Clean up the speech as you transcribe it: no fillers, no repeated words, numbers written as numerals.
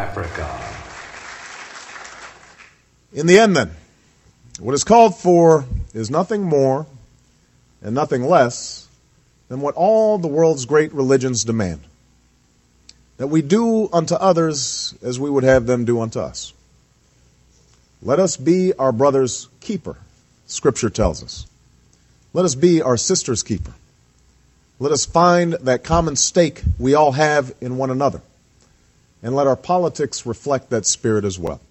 Africa. In the end, then, what is called for is nothing more and nothing less than what all the world's great religions demand: that we do unto others as we would have them do unto us. Let us be our brother's keeper, Scripture tells us. Let us be our sister's keeper. Let us find that common stake we all have in one another, and let our politics reflect that spirit as well.